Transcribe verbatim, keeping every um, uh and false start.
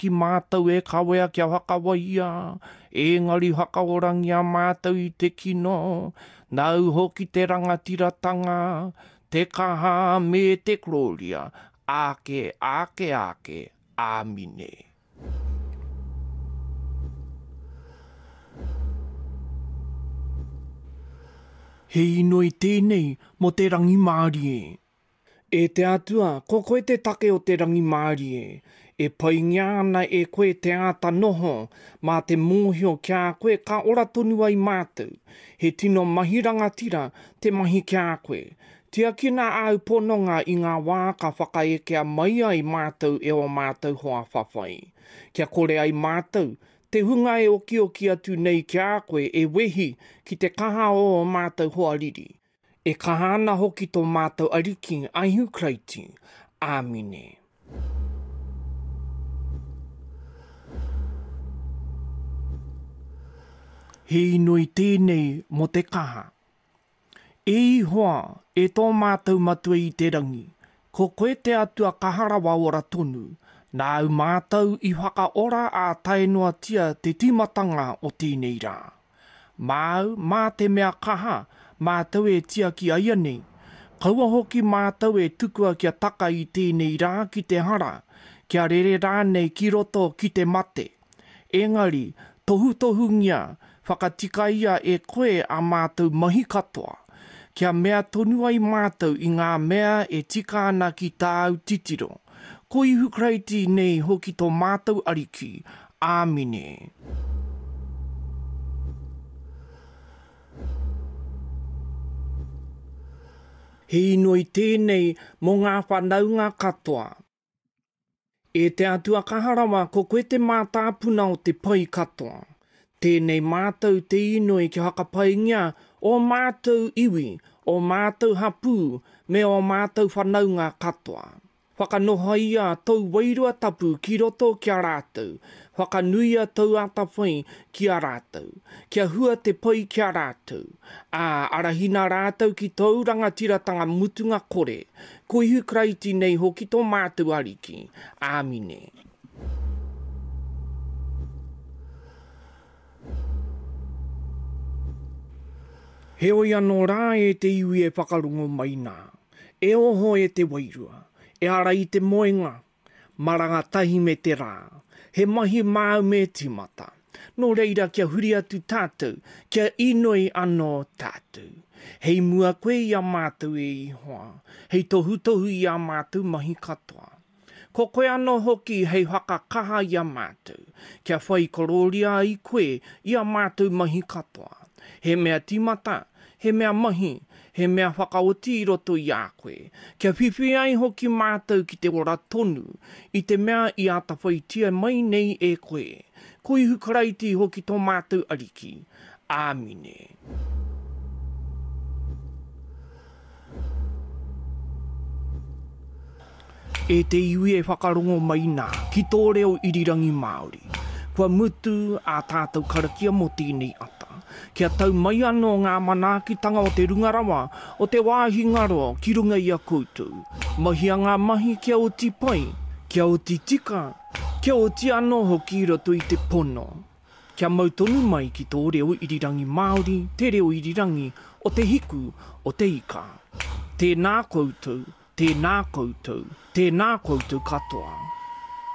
ki mātou e kawea kia whakawaia, engari whakaorangia mātou i te kino, nau hoki te rangatiratanga, te kaha me te gloria, ake, ake, ake, amine. He inoi tēnei mo te rangi Māori e. E te atua, ko koe te take o te rangi Māori e. E pai ngāna e koe te ata noho, mā te mōhio kia koe ka ora tonu ai mātou. He tino mahi rangatira te mahi kia koe. Tia kina au pononga i ngā wā ka whakaekea mai ai mātou e o mātou hoa whawhai. Kia kore ai mātou, te hunga e oki oki atu nei kia koe e wehi ki te kaha o mātou hoa riri. E kahana hoki tō mātou ariki aihu kreiti. Āmine. He inoi tēnei mo te kaha. E ihoa e tō mātou matua i te rangi. Ko koe te atua kaharawa ora tonu. Nā au mātou i whaka ora a tainua tia te timatanga o tēnei rā. Māu, mā te mea kaha, mātou e tia ki aia nei. Kaua hoki mātou e tukua kia taka i tēnei rā ki te hara, kia rere rā nei ki roto ki te mate. Engari, tohu tohungia, whakatika ia e koe a mātou mahi katoa. Kia mea tonu ai mātou i ngā mea e tika ana ki tāu titiro. Ko ihu kreiti nei hoki tō mātou ariki. Āmine. He inoi tēnei mō ngā whanaunga katoa. E te atua kaharawa ko koe te mātāpuna o te pai katoa. Tēnei mātou te inoi ki hakapaingia o mātou iwi, o mātou hapū, me o mātou whanaunga katoa. Whakanohaia tau wairua tapu ki roto kia rātou. Whakanuia tau atawhai kia rātou. Kia hua te pai kia rātou. Ā, arahina rātou ki tau rangatiratanga mutunga kore. Ko ihu kreiti nei hoki tō mātou ariki. Āmine. He oi anō rā e te iwi e whakarungo mai nā. E oho e te wairua. E ara i te moenga, maranga tahi me te rā, he mahi māu me timata. Nō reira kia huri atu tātou, kia inoi anō tātou. Hei mua koe i a mātou e ihoa, hei tohu tohu i a mātou mahi katoa. Ko koe anō hoki hei whakakaha i a mātou, kia whai kororia i koe i a mātou mahi katoa. He mea timata, he mea mahi, he mea whakaoti i roto i a koe. Kia whiwhi ai hoki mātou ki te ora tonu, i te mea i atawhaitia mai nei e koe. Ko ihu kreiti hoki tō mātou ariki. Āmine. E te iwi e whakarongo mai nā, ki tō reo irirangi Māori. Kua mutu a tātou karakia mo tēnei ata. Kia tau mai anō ngā manaakitanga o te rungarawa, o te wāhi ngaro ki runga i a koutou. Mahia ngā mahi kia o ti pai, kia o ti tika, kia o ti anō hoki roto i te pono. Kia mautonu mai ki tō reo irirangi Māori, te reo irirangi o te hiku o te ika. Tēnā koutou, tēnā koutou, tēnā koutou katoa.